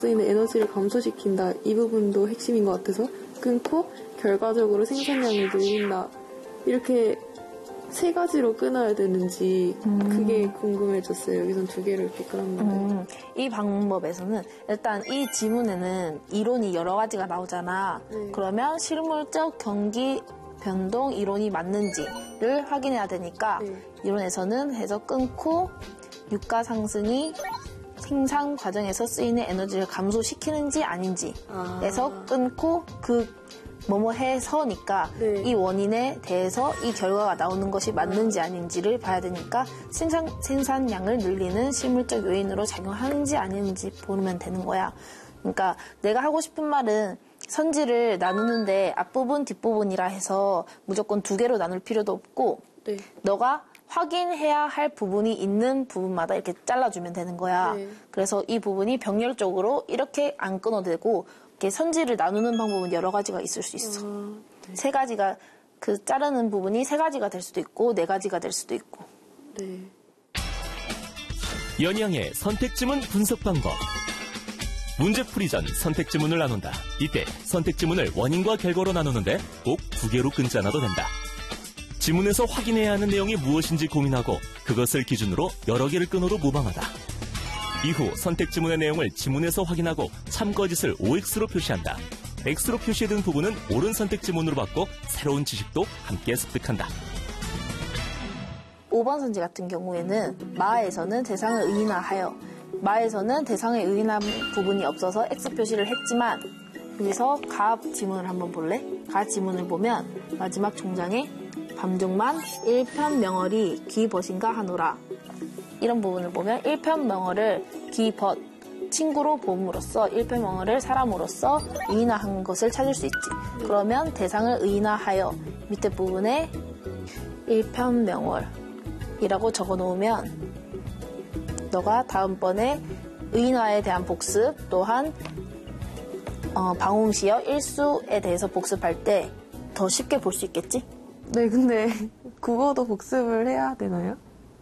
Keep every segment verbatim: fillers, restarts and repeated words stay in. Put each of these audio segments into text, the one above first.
쓰이는 에너지를 감소시킨다. 이 부분도 핵심인 것 같아서 끊고 결과적으로 생산량을 늘린다. 이렇게 세 가지로 끊어야 되는지 음. 그게 궁금해졌어요. 여기선 두 개를 이렇게 끊었는데. 음. 이 방법에서는 일단 이 지문에는 이론이 여러 가지가 나오잖아. 네. 그러면 실물적 경기 변동 이론이 맞는지를 확인해야 되니까 네. 이론에서는 해서 끊고 유가 상승이 생산 과정에서 쓰이는 에너지를 감소시키는지 아닌지에서 아. 끊고 그 뭐뭐 해서니까 네. 이 원인에 대해서 이 결과가 나오는 것이 맞는지 아닌지를 봐야 되니까 생산, 생산량을 늘리는 실물적 요인으로 작용하는지 아닌지 보면 되는 거야. 그러니까 내가 하고 싶은 말은 선지를 나누는데 앞부분, 뒷부분이라 해서 무조건 두 개로 나눌 필요도 없고 네. 너가 확인해야 할 부분이 있는 부분마다 이렇게 잘라주면 되는 거야. 네. 그래서 이 부분이 병렬적으로 이렇게 안 끊어도 되고 이렇게 선지를 나누는 방법은 여러 가지가 있을 수 있어. 아, 네. 세 가지가 그 자르는 부분이 세 가지가 될 수도 있고 네 가지가 될 수도 있고. 네. 연양의 선택지문 분석 방법. 문제 풀이 전 선택지문을 나눈다. 이때 선택지문을 원인과 결과로 나누는데 꼭 두 개로 끊지 않아도 된다. 지문에서 확인해야 하는 내용이 무엇인지 고민하고 그것을 기준으로 여러 개를 끊어도 무방하다. 이후 선택지문의 내용을 지문에서 확인하고 참거짓을 오엑스로 표시한다. X로 표시해둔 부분은 옳은 선택지문으로 바꿔 새로운 지식도 함께 습득한다. 오 번 선지 같은 경우에는 마에서는 대상을 의인화하여 마에서는 대상에 의인한 부분이 없어서 X 표시를 했지만 여기서 가 지문을 한번 볼래? 가 지문을 보면 마지막 종장에 밤중만 일편명월이 귀벗인가 하노라. 이런 부분을 보면 일편명월을 귀벗, 친구로 봄으로써 일편명월을 사람으로서 의인화한 것을 찾을 수 있지. 그러면 대상을 의인화하여 밑에 부분에 일편명월이라고 적어놓으면 너가 다음번에 의인화에 대한 복습 또한 어, 방홍시어 일수에 대해서 복습할 때 더 쉽게 볼 수 있겠지? 네, 근데 국어도 복습을 해야 되나요?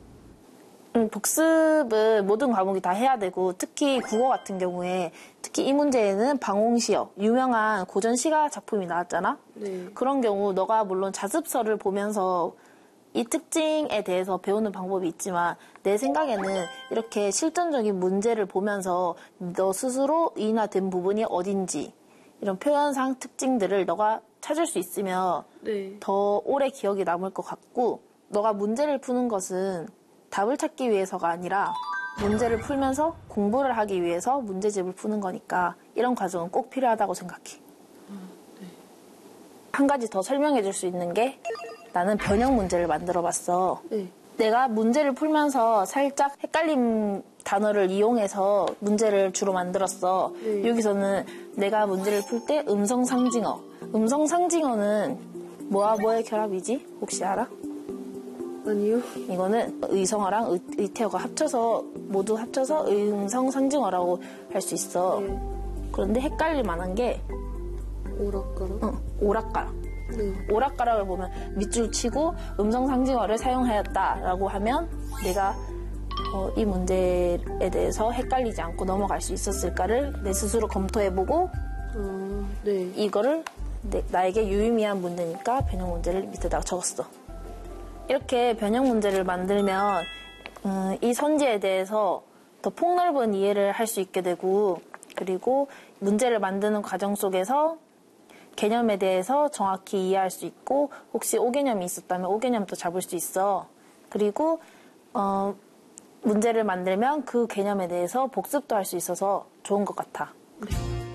음, 복습은 모든 과목이 다 해야 되고 특히 국어 같은 경우에 특히 이 문제에는 방홍시어, 유명한 고전 시가 작품이 나왔잖아? 네. 그런 경우 너가 물론 자습서를 보면서 이 특징에 대해서 배우는 방법이 있지만 내 생각에는 이렇게 실전적인 문제를 보면서 너 스스로 의인화된 부분이 어딘지 이런 표현상 특징들을 너가 찾을 수 있으면 네. 더 오래 기억이 남을 것 같고 너가 문제를 푸는 것은 답을 찾기 위해서가 아니라 문제를 풀면서 공부를 하기 위해서 문제집을 푸는 거니까 이런 과정은 꼭 필요하다고 생각해. 음, 네. 한 가지 더 설명해 줄 수 있는 게 나는 변형 문제를 만들어 봤어. 네. 내가 문제를 풀면서 살짝 헷갈린 단어를 이용해서 문제를 주로 만들었어. 네. 여기서는 내가 문제를 풀 때 음성상징어. 음성상징어는 뭐와 뭐의 결합이지? 혹시 알아? 아니요. 이거는 의성어랑 의, 의태어가 합쳐서 모두 합쳐서 음성상징어라고 할 수 있어. 네. 그런데 헷갈릴 만한 게 오락가락? 응, 오락가락. 네. 오락가락을 보면 밑줄 치고 음성상징어를 사용하였다라고 하면 내가 어, 이 문제에 대해서 헷갈리지 않고 넘어갈 수 있었을까를 내 스스로 검토해보고 어, 네. 이거를 내, 나에게 유의미한 문제니까 변형 문제를 밑에다가 적었어. 이렇게 변형 문제를 만들면 음, 이 선지에 대해서 더 폭넓은 이해를 할 수 있게 되고 그리고 문제를 만드는 과정 속에서 개념에 대해서 정확히 이해할 수 있고 혹시 오개념이 있었다면 오개념도 잡을 수 있어. 그리고 어, 문제를 만들면 그 개념에 대해서 복습도 할 수 있어서 좋은 것 같아. 네.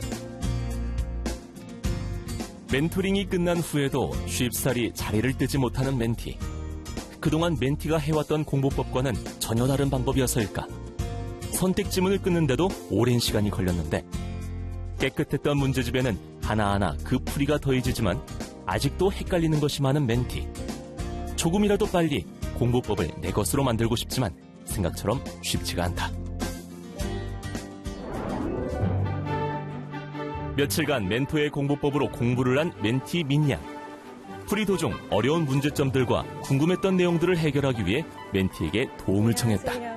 멘토링이 끝난 후에도 쉽사리 자리를 뜨지 못하는 멘티. 그동안 멘티가 해왔던 공부법과는 전혀 다른 방법이어서일까? 선택지문을 끊는데도 오랜 시간이 걸렸는데 깨끗했던 문제집에는 하나하나 그 풀이가 더해지지만 아직도 헷갈리는 것이 많은 멘티. 조금이라도 빨리 공부법을 내 것으로 만들고 싶지만 생각처럼 쉽지가 않다. 며칠간 멘토의 공부법으로 공부를 한 멘티 민양. 풀이 도중 어려운 문제점들과 궁금했던 내용들을 해결하기 위해 멘티에게 도움을 청했다.